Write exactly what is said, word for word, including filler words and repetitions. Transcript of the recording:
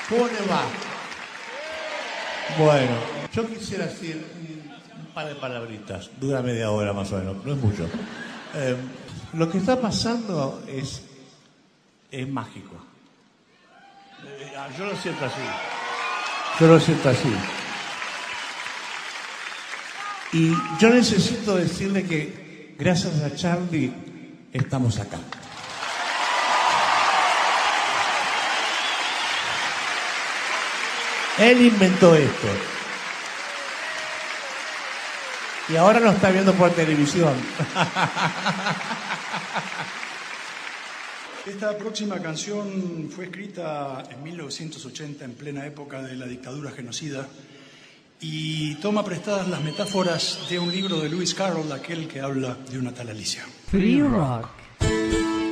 ¿Cómo le va? Bueno, yo quisiera decir un par de palabritas. Dura media hora más o menos, no es mucho. Eh, lo que está pasando es, es mágico. Eh, yo lo siento así. Yo lo siento así. Y yo necesito decirle que gracias a Charlie estamos acá. Él inventó esto. Y ahora lo está viendo por televisión. Esta próxima canción fue escrita en mil novecientos ochenta, en plena época de la dictadura genocida, y toma prestadas las metáforas de un libro de Lewis Carroll, aquel que habla de una tal Alicia. Free Rock.